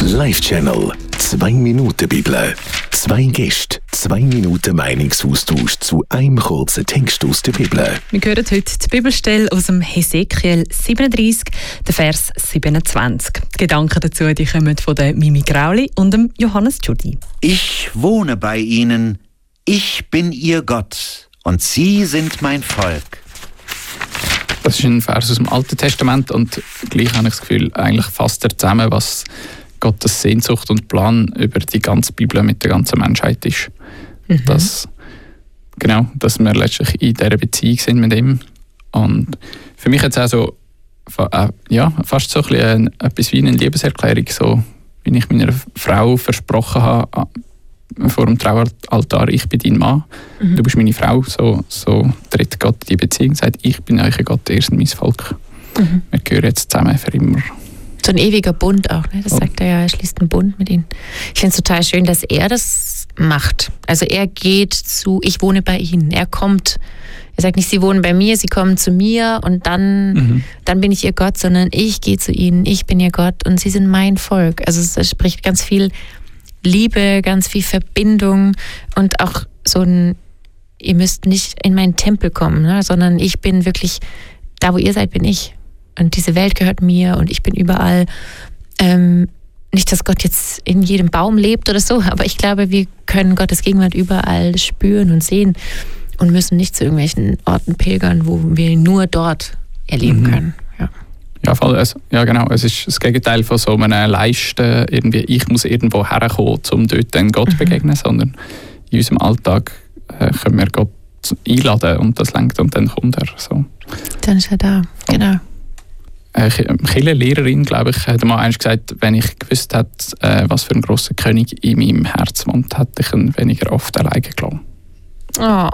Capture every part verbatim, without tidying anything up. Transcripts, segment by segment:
Live-Channel. Zwei Minuten Bibel. Zwei Gäste, zwei Minuten Meinungsaustausch zu einem kurzen Text aus der Bibel. Wir hören heute die Bibelstelle aus dem Hesekiel siebenunddreißig, der Vers siebenundzwanzig. Die Gedanken dazu die kommen von der Mimi Grauli und dem Johannes Tschudi. Ich wohne bei ihnen, ich bin ihr Gott und sie sind mein Volk. Das ist ein Vers aus dem Alten Testament und gleich habe ich das Gefühl, eigentlich fasst er zusammen, was Gottes Sehnsucht und Plan über die ganze Bibel mit der ganzen Menschheit ist. Mhm. Dass, genau, dass wir letztlich in dieser Beziehung sind mit ihm. Und für mich jetzt auch so, äh, ja, fast so ein bisschen etwas wie eine Liebeserklärung, so wie ich meiner Frau versprochen habe, vor dem Traualtar, ich bin dein Mann, mhm. du bist meine Frau, so, so tritt Gott in die Beziehung und sagt, ich bin euer Gott, ihr seid mein Volk. Mhm. Wir gehören jetzt zusammen für immer. So ein ewiger Bund auch, ne? Das oh. sagt er ja, er schließt einen Bund mit ihnen. Ich finde es total schön, dass er das macht. Also er geht zu, ich wohne bei ihnen, er kommt, er sagt nicht, sie wohnen bei mir, sie kommen zu mir und dann, mhm. dann bin ich ihr Gott, sondern ich gehe zu ihnen, ich bin ihr Gott und sie sind mein Volk. Also es spricht ganz viel Liebe, ganz viel Verbindung und auch so ein, ihr müsst nicht in meinen Tempel kommen, ne, sondern ich bin wirklich, da wo ihr seid, bin ich. Und diese Welt gehört mir und ich bin überall. Ähm, nicht, dass Gott jetzt in jedem Baum lebt oder so, aber ich glaube, wir können Gottes Gegenwart überall spüren und sehen und müssen nicht zu irgendwelchen Orten pilgern, wo wir ihn nur dort erleben mhm. können. Ja. Ja, voll. Also, ja, genau. Es ist das Gegenteil von so einem Leisten, irgendwie, ich muss irgendwo herkommen, um dort dann Gott zu mhm. begegnen, sondern in unserem Alltag äh, können wir Gott einladen und das lenkt und dann kommt er. So. Dann ist er da, oh. genau. Eine Kirchenlehrerin, glaube ich, hat mal einst gesagt, wenn ich gewusst hätte, äh, was für ein grosser König in meinem Herz wohnt, hätte ich ihn weniger oft alleine gelassen. Oh,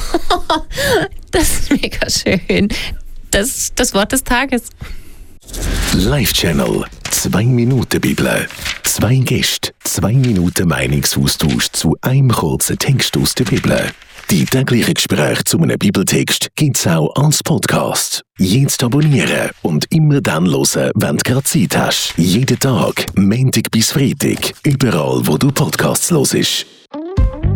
das ist mega schön. Das das Wort des Tages. Live-Channel. Zwei Minuten Bibel. Zwei Gäste, zwei Minuten Meinungsaustausch zu einem kurzen Text aus der Bibel. Die täglichen Gespräche zu einem Bibeltext gibt es auch als Podcast. Jetzt abonnieren und immer dann hören, wenn du gerade Zeit hast. Jeden Tag, Montag bis Freitag, überall, wo du Podcasts hörst.